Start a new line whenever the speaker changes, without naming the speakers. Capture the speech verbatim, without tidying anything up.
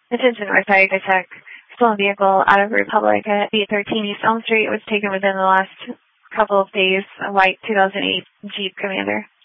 Attention Northside Tech. Stolen vehicle out of Republic at eight thirteen East Elm Street was taken within the last couple of days. A white two thousand eight Jeep Commander.